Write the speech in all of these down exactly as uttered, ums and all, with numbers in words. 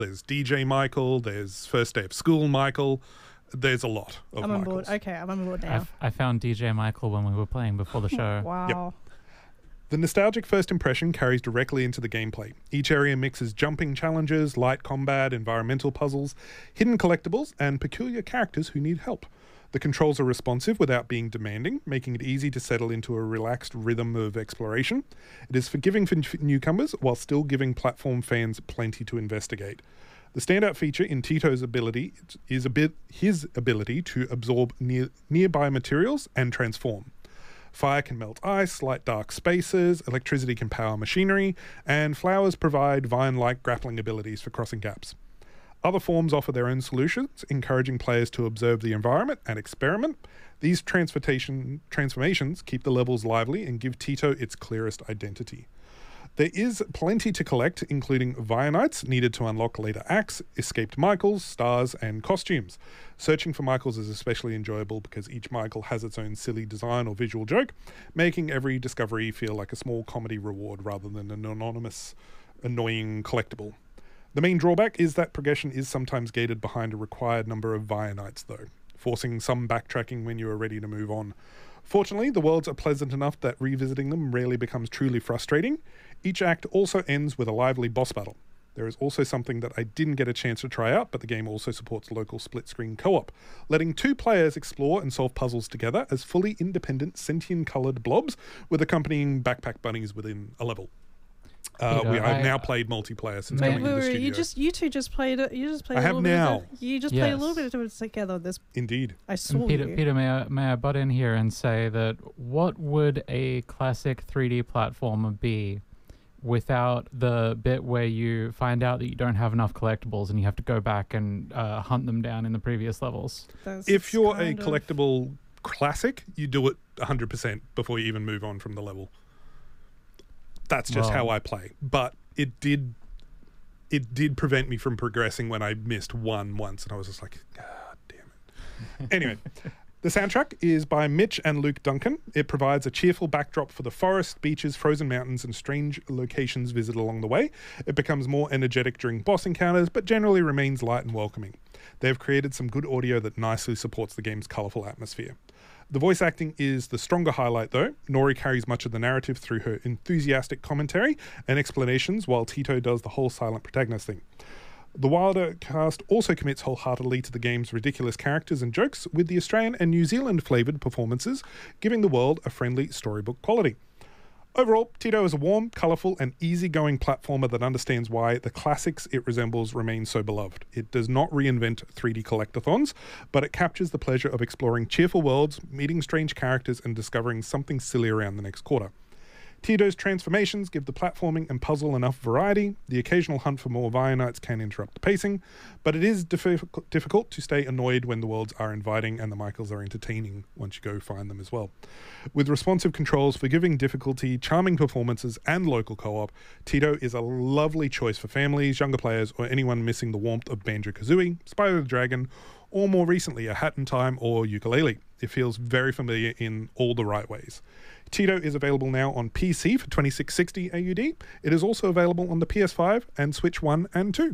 there's D J Michael, there's First Day of School Michael. There's a lot of I'm on Michaels. board. Okay, I'm on board now. I've, I found D J Michael when we were playing before the show. Wow. Yep. The nostalgic first impression carries directly into the gameplay. Each area mixes jumping challenges, light combat, environmental puzzles, hidden collectibles, and peculiar characters who need help. The controls are responsive without being demanding, making it easy to settle into a relaxed rhythm of exploration. It is forgiving for newcomers while still giving platform fans plenty to investigate. The standout feature in Tito's ability is a bit his ability to absorb near, nearby materials and transform. Fire can melt ice, light dark spaces, electricity can power machinery, and flowers provide vine-like grappling abilities for crossing gaps. Other forms offer their own solutions, encouraging players to observe the environment and experiment. These transformation, transformations keep the levels lively and give Tito its clearest identity. There is plenty to collect, including Vionites needed to unlock later acts, escaped Michaels, stars, and costumes. Searching for Michaels is especially enjoyable because each Michael has its own silly design or visual joke, making every discovery feel like a small comedy reward rather than an anonymous, annoying collectible. The main drawback is that progression is sometimes gated behind a required number of Vionites, though, forcing some backtracking when you are ready to move on. Fortunately, the worlds are pleasant enough that revisiting them rarely becomes truly frustrating. Each act also ends with a lively boss battle. There is also something that I didn't get a chance to try out, but the game also supports local split-screen co-op, letting two players explore and solve puzzles together as fully independent, sentient-coloured blobs with accompanying backpack bunnies within a level. Uh, Peter, we I've I- now played multiplayer since May- coming to the Wait, wait, studio. you just you two just played it. You just played. I a have little now. Bit of it. You just played a little Yes. bit of it together. This Indeed. I saw Peter, you. Peter, may I, may I butt in here and say that what would a classic three D platformer be without the bit where you find out that you don't have enough collectibles and you have to go back and uh, hunt them down in the previous levels? That's If you're a kind of- collectible classic, you do it one hundred percent before you even move on from the level. That's just Well- how I play. But it did it did prevent me from progressing when I missed one once, and I was just like, God damn it. Anyway, the soundtrack is by Mitch and Luke Duncan. It provides a cheerful backdrop for the forest, beaches, frozen mountains, and strange locations visited along the way. It becomes more energetic during boss encounters, but generally remains light and welcoming. They have created some good audio that nicely supports the game's colourful atmosphere. The voice acting is the stronger highlight, though. Nori carries much of the narrative through her enthusiastic commentary and explanations, while Tito does the whole silent protagonist thing. The Wilder cast also commits wholeheartedly to the game's ridiculous characters and jokes, with the Australian and New Zealand flavoured performances giving the world a friendly storybook quality. Overall, Tito is a warm, colourful, and easygoing platformer that understands why the classics it resembles remain so beloved. It does not reinvent three D collectathons, but it captures the pleasure of exploring cheerful worlds, meeting strange characters, and discovering something silly around the next quarter. Tito's transformations give the platforming and puzzle enough variety. The occasional hunt for more Vionites can interrupt the pacing, but it is difficult, difficult to stay annoyed when the worlds are inviting and the Michaels are entertaining once you go find them as well. With responsive controls, forgiving difficulty, charming performances, and local co-op, Tito is a lovely choice for families, younger players, or anyone missing the warmth of Banjo-Kazooie, Spyro the Dragon, or more recently, A Hat in Time or Yooka-Laylee. It feels very familiar in all the right ways. Tito is available now on P C for twenty-six sixty A U D. It is also available on the P S five and Switch one and two.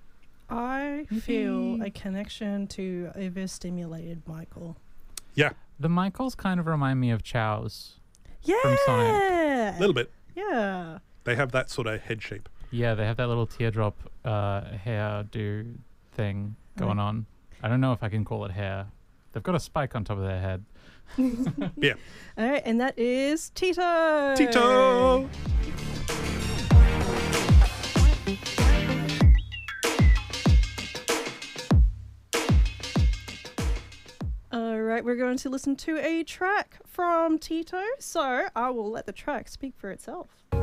I feel a connection to overstimulated Michael. Yeah, The Michaels kind of remind me of Chow's. Yeah. From Sonic. a little bit. Yeah. They have that sort of head shape. Yeah, they have that little teardrop uh, hairdo thing going on. I don't know if I can call it hair. They've got a spike on top of their head. Yeah. All right, and that is Tito. Tito! All right, we're going to listen to a track from Tito, so I will let the track speak for itself.